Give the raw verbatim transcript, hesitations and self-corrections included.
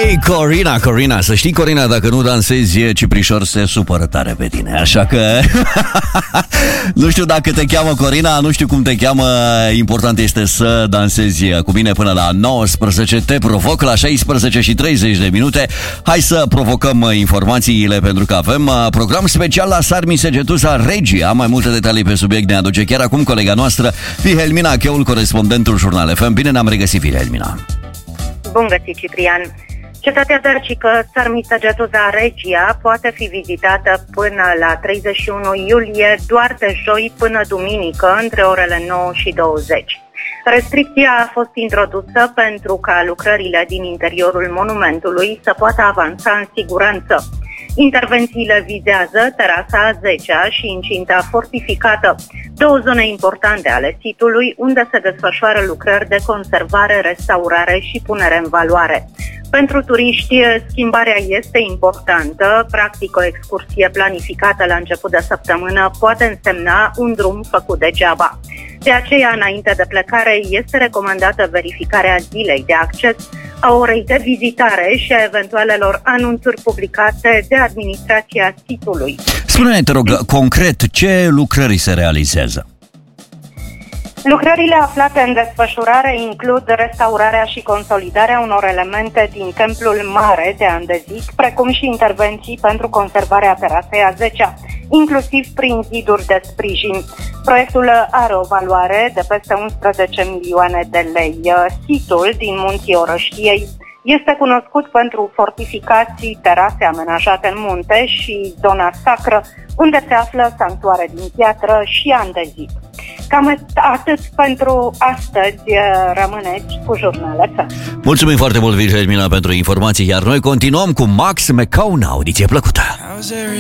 Hei, Corina, Corina, să știi, Corina, dacă nu dansezi, Ciprișor se supără tare pe tine. Așa că nu știu dacă te cheamă Corina, nu știu cum te cheamă. Important este să dansezi cu mine până la nouăsprezece. Te provoc la șaisprezece și treizeci de minute. Hai să provocăm informațiile, pentru că avem program special la Sarmi Segetusa Regia. Mai multe detalii pe subiect ne aduce chiar acum colega noastră, Wilhelmina Cheul, corespondentul Jurnal F M. Bine ne-am regăsit, Wilhelmina. Bun găsit, Ciprian. Cetatea Bercică, Sarmi Segetusa Regia, poate fi vizitată până la treizeci și unu iulie, doar de joi până duminică, între orele nouă și douăzeci. Restricția a fost introdusă pentru ca lucrările din interiorul monumentului să poată avansa în siguranță. Intervențiile vizează terasa a zecea și incinta fortificată, două zone importante ale sitului unde se desfășoară lucrări de conservare, restaurare și punere în valoare. Pentru turiști, schimbarea este importantă. Practic, o excursie planificată la început de săptămână poate însemna un drum făcut degeaba. De aceea, înainte de plecare, este recomandată verificarea zilei de acces, a orei de vizitare și a eventualelor anunțuri publicate de administrația sitului. Spune-ne, te rog, concret, ce lucrări se realizează? Lucrările aflate în desfășurare includ restaurarea și consolidarea unor elemente din Templul Mare de Andezic, precum și intervenții pentru conservarea terasei a zecea, inclusiv prin ziduri de sprijin. Proiectul are o valoare de peste unsprezece milioane de lei. Situl din Munții Orăștiei este cunoscut pentru fortificații, terase amenajate în munte și zona sacră, unde se află sanctuare din piatră și andezic. Cam atât pentru astăzi. Rămâneți cu Jurnal F M. Mulțumim foarte mult, Wilhelmina, pentru informații, iar noi continuăm cu Max McCown. Audiție plăcută!